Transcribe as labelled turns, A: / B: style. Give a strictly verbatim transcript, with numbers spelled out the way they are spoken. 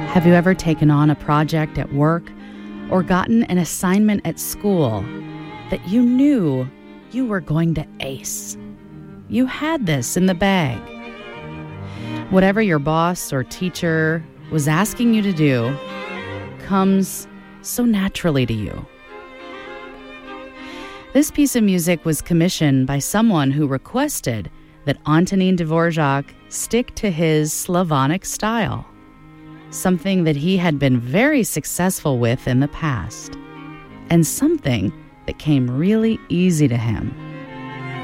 A: Have you ever taken on a project at work or gotten an assignment at school that you knew you were going to ace? You had this in the bag. Whatever your boss or teacher was asking you to do comes so naturally to you. This piece of music was commissioned by someone who requested that Antonin Dvorak stick to his Slavonic style, something that he had been very successful with in the past, and something that came really easy to him.